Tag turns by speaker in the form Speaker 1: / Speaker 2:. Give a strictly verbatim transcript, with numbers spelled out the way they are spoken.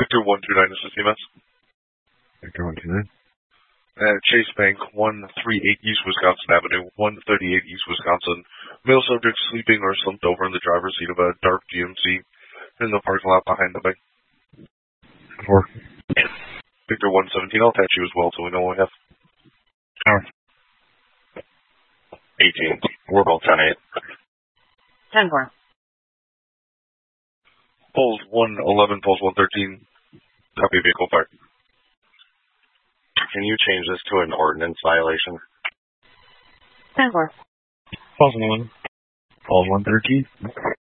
Speaker 1: Victor one two nine, this is C M S.
Speaker 2: Victor one two nine.
Speaker 1: Uh, Chase Bank, one thirty-eight East Wisconsin Avenue, one thirty-eight East Wisconsin. Male subject sleeping or slumped over in the driver's seat of a dark G M C in the parking lot behind the bank.
Speaker 2: Four.
Speaker 1: Victor one seventeen, I'll attach you as well so we know what we have.
Speaker 2: Tower.
Speaker 3: eighteen. We're both ten eight.
Speaker 4: ten four.
Speaker 1: Polls one eleven, polls one thirteen. Copy vehicle fire.
Speaker 3: Can you change this to an ordinance violation?
Speaker 4: ten four.
Speaker 2: Falls one eleven. Falls one thirteen.